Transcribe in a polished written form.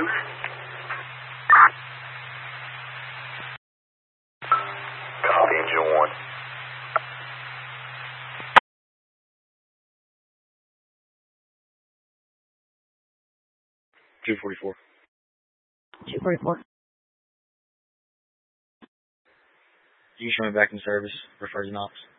Copy, engine 1. 244. 244. You can show me back in service. Refer to Knox.